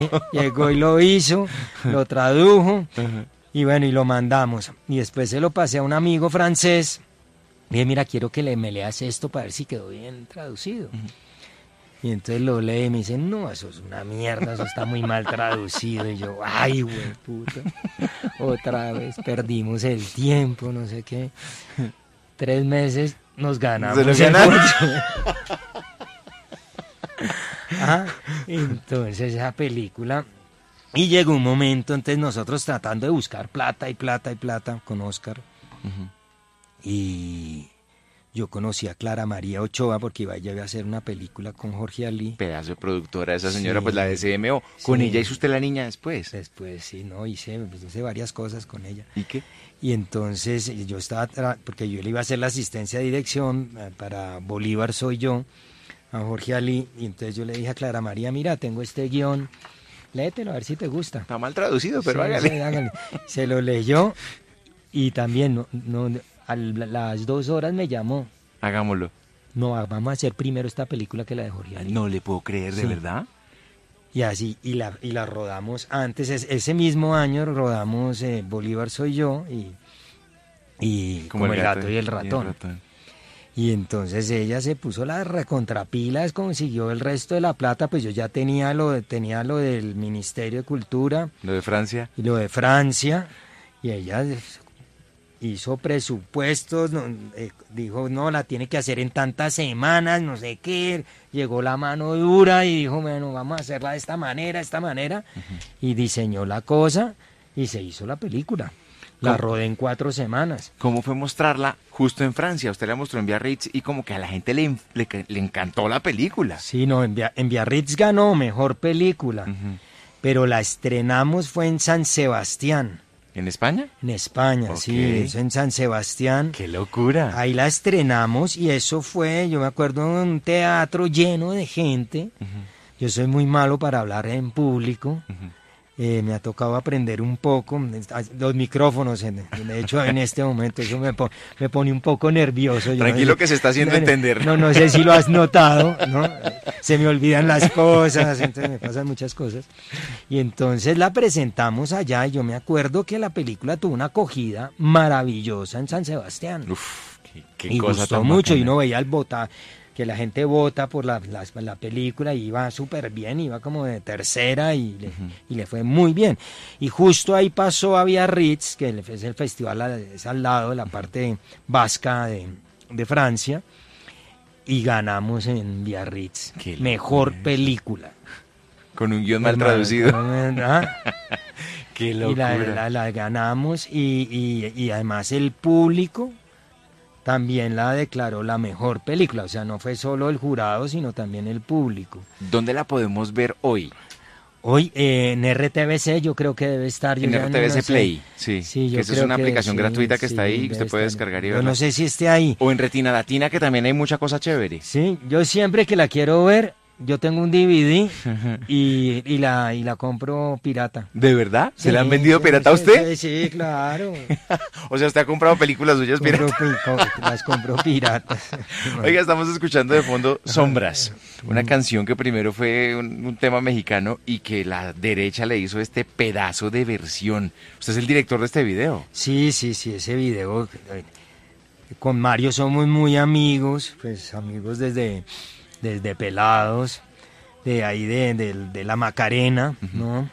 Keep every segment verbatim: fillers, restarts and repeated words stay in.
llegó y lo hizo, lo tradujo, Ajá. y bueno, y lo mandamos. Y después se lo pasé a un amigo francés. Le dije, mira, quiero que le, me leas esto para ver si quedó bien traducido. Ujú. Y entonces lo lee y me dice, no, eso es una mierda, eso está muy mal traducido. Y yo, ay, güey, puta, otra vez perdimos el tiempo, no sé qué. Tres meses nos ganamos Se lo el ganaron. bolsillo. Ah, entonces esa película... Y llegó un momento, entonces nosotros tratando de buscar plata y plata y plata con Oscar. Ujú. Y yo conocí a Clara María Ochoa porque iba ella a hacer una película con Jorge Ali. Pedazo de productora esa señora, Sí, pues la de C M O. Con sí. ella hizo usted la niña después. Después, sí, no, hice, pues, hice varias cosas con ella. ¿Y qué? Y entonces eh, yo estaba, tra- porque yo le iba a hacer la asistencia de dirección eh, para Bolívar Soy Yo, a Jorge Ali. Y entonces yo le dije a Clara María, mira, tengo este guión, léetelo a ver si te gusta. Está mal traducido, pero Sí, hágale. sí, hágale. Se lo leyó y también no, no, a las dos horas me llamó. Hagámoslo. No, vamos a hacer primero esta película que la de Jorge Ali. No le puedo creer, ¿de Sí. verdad? Y así, y la, y la rodamos antes, es- ese mismo año rodamos eh, Bolívar Soy Yo y, y como, el gato, y el ratón. Y entonces ella se puso las recontrapilas, consiguió el resto de la plata, pues yo ya tenía lo, de- tenía lo del Ministerio de Cultura Lo de Francia. y lo de Francia, y ella hizo presupuestos, no, eh, dijo, no, la tiene que hacer en tantas semanas, no sé qué, llegó la mano dura y dijo, bueno, vamos a hacerla de esta manera, de esta manera, y diseñó la cosa y se hizo la película. La ¿Cómo? rodé en cuatro semanas. ¿Cómo fue mostrarla justo en Francia? Usted la mostró en Biarritz y como que a la gente le, le, le encantó la película. Sí, no, en, Bia- en Biarritz ganó mejor película, Ujú. pero la estrenamos fue en San Sebastián, ¿En España? en España, Ok. sí, eso en San Sebastián. ¡Qué locura! Ahí la estrenamos y eso fue, yo me acuerdo, un teatro lleno de gente. Ujú, Yo soy muy malo para hablar en público. ujú. Eh, me ha tocado aprender un poco los micrófonos, en- de hecho en este momento eso me, po- me pone un poco nervioso. Yo no Tranquilo sé- que se está haciendo no, entender. No, no sé si lo has notado, ¿no? Se me olvidan las cosas, entonces me pasan muchas cosas. Y entonces la presentamos allá y yo me acuerdo que la película tuvo una acogida maravillosa en San Sebastián. Uf, qué, qué Y cosa gustó tan mucho y bacana. uno veía el vota, que la gente vota por la, la, la película y iba súper bien, iba como de tercera y le, Ujú. y le fue muy bien. Y justo ahí pasó a Biarritz, que es el festival, a- es al lado de la parte vasca de, de Francia, y ganamos en Biarritz. Qué Mejor locura. película. Con un guión mal Hermano, traducido. ¿ah? ¡Qué Y locura! la, la- la ganamos y, y- y además el público también la declaró la mejor película, o sea, no fue solo el jurado, sino también el público. ¿Dónde la podemos ver hoy? Hoy eh, en R T V C yo creo que debe estar. Yo En ya no- R T V C no sé. Play, sí. Sí, yo que esa es creo una que aplicación sí, gratuita que está sí, ahí, que usted debe puede estar. descargar y Yo verla. no sé si esté ahí. O en Retina Latina, que también hay mucha cosa chévere. Sí, yo siempre que la quiero ver, yo tengo un D V D y, y la, y la compro pirata. ¿De verdad? ¿Se Sí, la han vendido sí, pirata a sí, usted? Sí, sí, claro. O sea, usted ha comprado películas suyas Compro piratas. pi- co- las compro piratas. Oiga, estamos escuchando de fondo Sombras, una canción que primero fue un, un tema mexicano y que la derecha le hizo este pedazo de versión. Usted es el director de este video. Sí, sí, sí, ese video. eh, Con Mario somos muy amigos, pues amigos desde, desde pelados, de ahí de, de- de la Macarena, ¿no?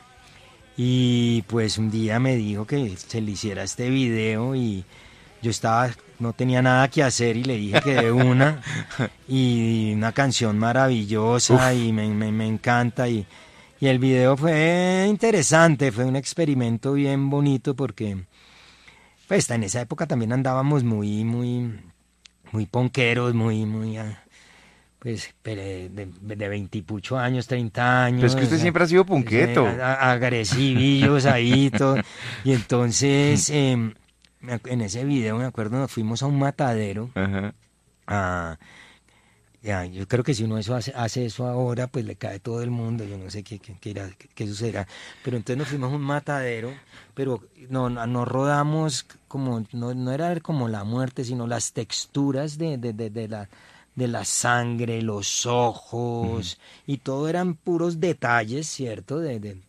Y pues un día me dijo que se le hiciera este video y yo estaba, no tenía nada que hacer y le dije que de una, y una canción maravillosa y me, me, me encanta y, y el video fue interesante, fue un experimento bien bonito porque pues en esa época también andábamos muy, muy, muy ponqueros, muy, muy, ah, pues de, de, de veintipucho años, treinta años. Pero es que usted eh, siempre ha sido punqueto. eh, a- agresivillos ahí, todo. Y entonces, eh, me ac- en ese video, me acuerdo, nos fuimos a un matadero. Ajá. a- ya, yo creo que si uno eso hace, hace eso ahora, pues le cae todo el mundo. Yo no sé qué, qué, qué, irá- qué- qué sucederá. Pero entonces nos fuimos a un matadero, pero no, no no rodamos como, no, no era como la muerte, sino las texturas de, de, de, de la de la sangre, los ojos, y todo eran puros detalles, ¿cierto? De, de,